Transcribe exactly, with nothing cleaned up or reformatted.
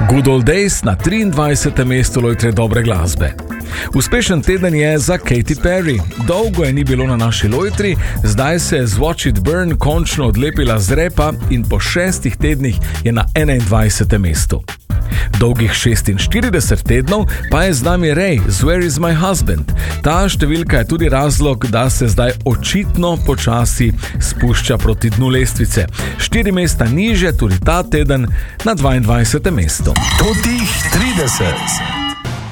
Good Old Days na triindvajsetem mestu lojtre dobre glasbe. Uspešen teden je za Katy Perry. Dolgo je ni bilo na naši lojtri, zdaj se je z Watch It Burn končno odlepila z repa in po šestih tednih je na enaindvajsetem mestu. Dolgih šestinštirideset tednov pa je z nami Ray z Where Is My Husband. Ta številka je tudi razlog, da se zdaj očitno počasi spušča proti dnu lestvice. Štiri mesta niže tudi ta teden na dvaindvajsetem mestu. Totih trideset.